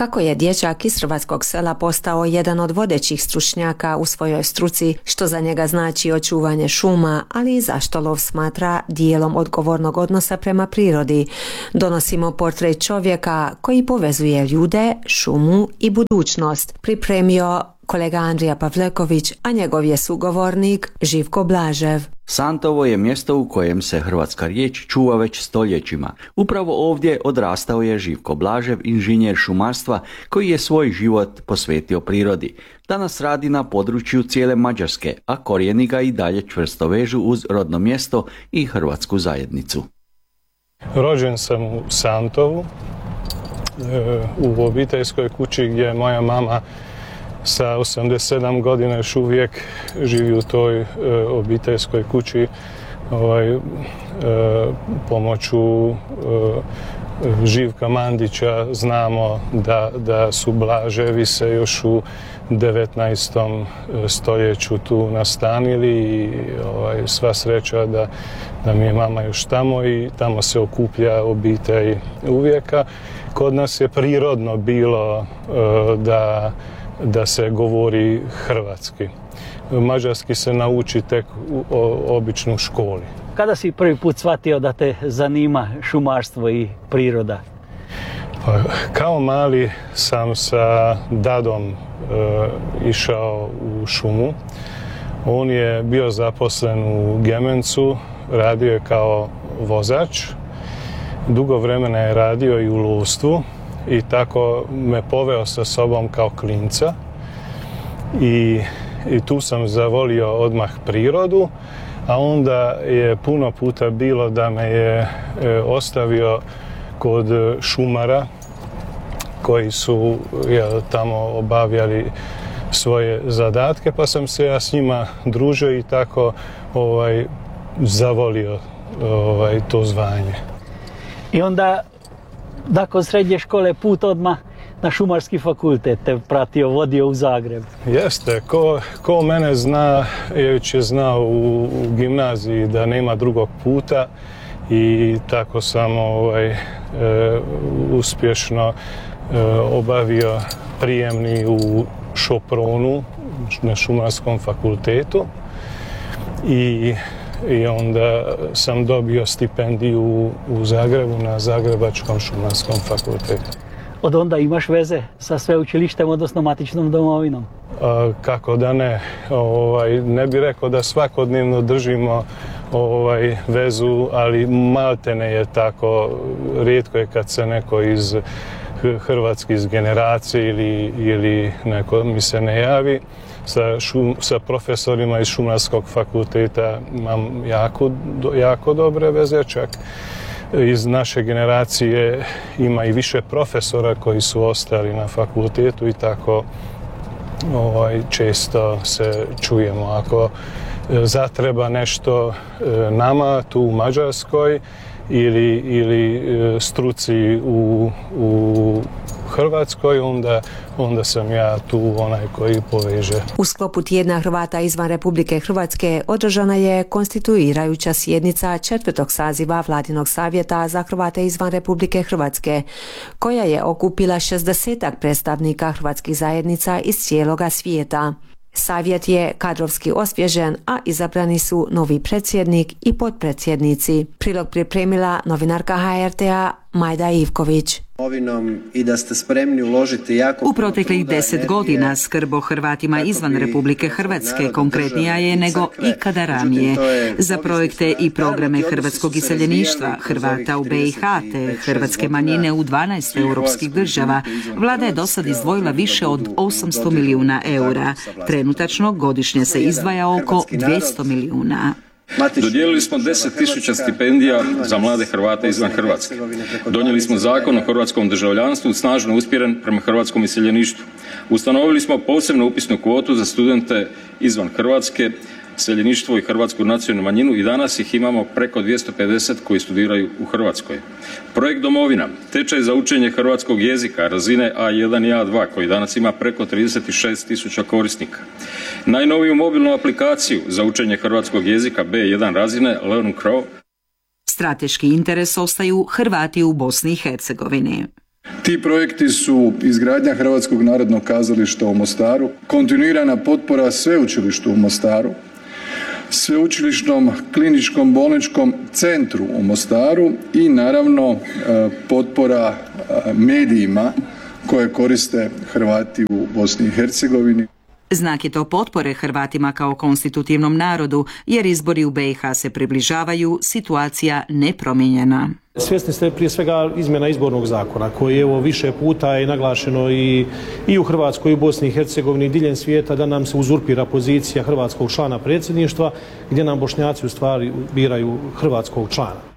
Kako je dječak iz hrvatskog sela postao jedan od vodećih stručnjaka u svojoj struci, što za njega znači očuvanje šuma, ali i zašto lov smatra dijelom odgovornog odnosa prema prirodi, donosimo portret čovjeka koji povezuje ljude, šumu i budućnost, pripremio kolega Andrija Pavleković, a njegov je sugovornik Živko Blažev. Santovo je mjesto u kojem se hrvatska riječ čuva već stoljećima. Upravo ovdje odrastao je Živko Blažev, inženjer šumarstva koji je svoj život posvetio prirodi. Danas radi na području cijele Mađarske, a korijeni ga i dalje čvrsto vežu uz rodno mjesto i hrvatsku zajednicu. Rođen sam u Santovu, u obiteljskoj kući gdje je moja mama sa 87 godina još uvijek živi u toj obiteljskoj kući. Pomoću Živka Mandića znamo da su Blaževi se još u 19. stoljeću tu nastanili i sva sreća da mi je mama još tamo i tamo se okuplja obitelj uvijeka. Kod nas je prirodno bilo da se govori hrvatski. Mađarski se nauči tek obično u školi. Kada si prvi put shvatio da te zanima šumarstvo i priroda? Pa, kao mali sam sa dadom išao u šumu. On je bio zaposlen u Gemencu, radio je kao vozač. Dugo vremena je radio i u lovstvu i tako me poveo sa sobom kao klinca. I tu sam zavolio odmah prirodu, a onda je puno puta bilo da me je ostavio kod šumara koji su tamo obavljali svoje zadatke, pa sam se ja s njima družio i tako zavolio to zvanje. I onda, nakon srednje škole, put odmah na šumarski fakultet te pratio, vodio u Zagreb. Jeste, ko mene zna, već je znao u gimnaziji da nema drugog puta i tako sam uspješno obavio prijemni u Šopronu na šumarskom fakultetu i onda sam dobio stipendiju u Zagrebu na Zagrebačkom šumarskom fakultetu. Od onda imaš veze sa sveučilištem, odnosno matičnom domovinom? Kako da ne. Ne bih rekao da svakodnevno držimo vezu, ali maltene je tako. Rijetko je kad se neko iz hrvatske generacije ili neko mi se ne javi. Sa profesorima iz šumarskog fakulteta imam jako dobre veze, čak iz naše generacije ima i više profesora koji su ostali na fakultetu i tako često se čujemo. Ako zatreba nešto nama tu u Mađarskoj ili struci u Hrvatskoj, onda sam ja tu onaj koji poveže. U sklopu tjedna Hrvata izvan Republike Hrvatske održana je konstituirajuća sjednica 4. saziva Vladinog savjeta za Hrvate izvan Republike Hrvatske, koja je okupila 60 predstavnika hrvatskih zajednica iz cijeloga svijeta. Savjet je kadrovski osvježen, a izabrani su novi predsjednik i potpredsjednici. Prilog pripremila novinarka HRT-a Majda Ivković. I da ste spremni uložiti jako... U proteklih 10 godina skrb o Hrvatima izvan Republike Hrvatske konkretnija je nego ikada ranije. Za projekte i programe hrvatskog iseljeništva, Hrvata u BiH te hrvatske manjine u 12 europskih država, vlada je dosad izdvojila više od 800 milijuna eura. Trenutačno godišnje se izdvaja oko 200 milijuna. Dodijelili smo 10.000 stipendija za mlade Hrvate izvan Hrvatske. Donijeli smo zakon o hrvatskom državljanstvu snažno usmjeren prema hrvatskom iseljeništvu. Ustanovili smo posebnu upisnu kvotu za studente izvan Hrvatske, iseljeništvo i hrvatsku nacionalnu manjinu i danas ih imamo preko 250 koji studiraju u Hrvatskoj. Projekt Domovina, tečaj za učenje hrvatskog jezika razine A1 i A2 koji danas ima preko 36.000 korisnika. Najnoviju mobilnu aplikaciju za učenje hrvatskog jezika B1 razine LearnCrow. Strateški interes ostaju Hrvati u Bosni i Hercegovini. Ti projekti su izgradnja Hrvatskog narodnog kazališta u Mostaru, kontinuirana potpora sveučilištu u Mostaru, sveučilišnom kliničkom bolničkom centru u Mostaru i naravno potpora medijima koje koriste Hrvati u Bosni i Hercegovini. Znak je to potpore Hrvatima kao konstitutivnom narodu, jer izbori u BiH se približavaju, situacija nepromijenjena. Svjesni ste prije svega izmjena izbornog zakona koji je više puta je naglašeno i u Hrvatskoj i u Bosni i Hercegovini i diljem svijeta da nam se uzurpira pozicija hrvatskog člana predsjedništva gdje nam Bošnjaci u stvari biraju hrvatskog člana.